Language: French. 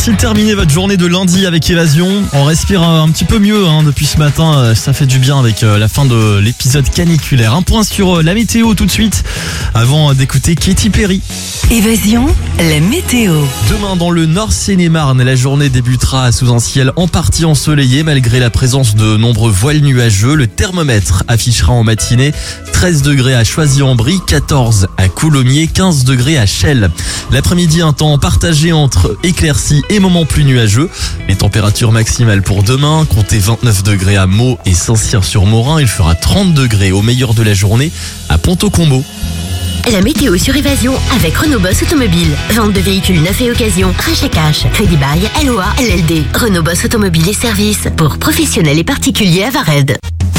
Merci de terminer votre journée de lundi avec Évasion. On respire un petit peu mieux depuis ce matin. Ça fait du bien avec la fin de l'épisode caniculaire. Un point sur la météo tout de suite avant d'écouter Katy Perry. Évasion, la météo. Demain dans le Nord Seine-et-Marne, la journée débutera sous un ciel en partie ensoleillé malgré la présence de nombreux voiles nuageux. Le thermomètre affichera en matinée 13 degrés à Choisy-en-Brie, 14 à Coulommiers, 15 degrés à Chelles. L'après-midi, un temps partagé entre éclaircies et moments plus nuageux. Les températures maximales pour demain, comptez 29 degrés à Meaux et Saint-Cyr-sur-Morin. Il fera 30 degrés au meilleur de la journée à Ponto-Combo. La météo sur Évasion avec Renault Boss Automobile. Vente de véhicules neufs et occasion, rachat cash, crédit bail, LOA, LLD. Renault Boss Automobile et services pour professionnels et particuliers à Vared.